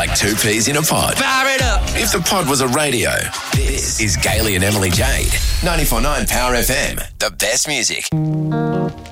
like two peas in a pod. Fire it up. If the pod was a radio, this is Gailey and Emily Jade. 94.9 Power FM, the best music.